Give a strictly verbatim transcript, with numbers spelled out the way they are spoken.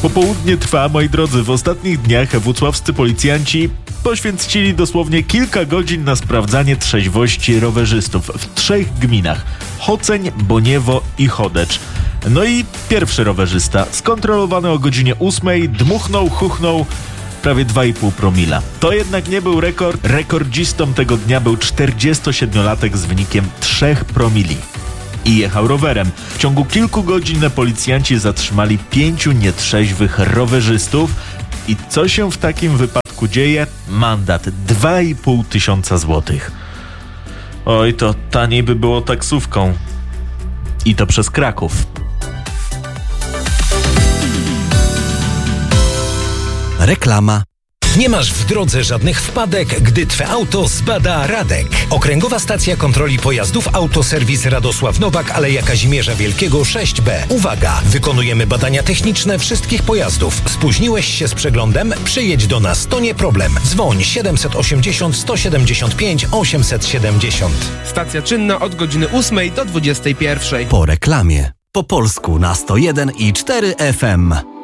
Popołudnie trwa, moi drodzy. W ostatnich dniach włocławscy policjanci poświęcili dosłownie kilka godzin na sprawdzanie trzeźwości rowerzystów w trzech gminach: Choceń, Boniewo i Chodecz. No i pierwszy rowerzysta, skontrolowany o godzinie ósmej, dmuchnął, chuchnął prawie dwa i pół promila. To jednak nie był rekord. Rekordzistą tego dnia był czterdziestosiedmiolatek z wynikiem trzech promili. I jechał rowerem. W ciągu kilku godzin policjanci zatrzymali pięciu nietrzeźwych rowerzystów. I co się w takim wypadku dzieje? Mandat dwa i pół tysiąca złotych. Oj, to taniej by było taksówką. I to przez Kraków. Reklama. Nie masz w drodze żadnych wpadek, gdy Twe auto zbada Radek. Okręgowa Stacja Kontroli Pojazdów Autoserwis Radosław Nowak, Aleja Kazimierza Wielkiego sześć B. Uwaga! Wykonujemy badania techniczne wszystkich pojazdów. Spóźniłeś się z przeglądem? Przyjedź do nas, to nie problem. Dzwoń siedemset osiemdziesiąt sto siedemdziesiąt pięć osiemset siedemdziesiąt. Stacja czynna od godziny ósmej do dwudziestej pierwszej. Po reklamie. Po polsku na sto jeden i cztery F M.